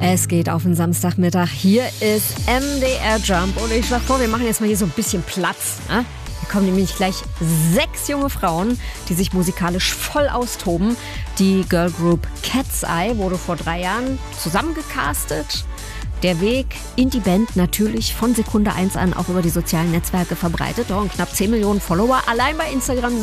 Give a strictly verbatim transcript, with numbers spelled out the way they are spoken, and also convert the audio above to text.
Es geht auf den Samstagmittag. Hier ist M D R Jump und ich schlage vor, wir machen jetzt mal hier so ein bisschen Platz. Ne? Hier kommen nämlich gleich sechs junge Frauen, die sich musikalisch voll austoben. Die Girl Group Cat's Eye wurde vor drei Jahren zusammengecastet. Der Weg in die Band natürlich von Sekunde eins an auch über die sozialen Netzwerke verbreitet. Oh, und knapp zehn Millionen Follower allein bei Instagram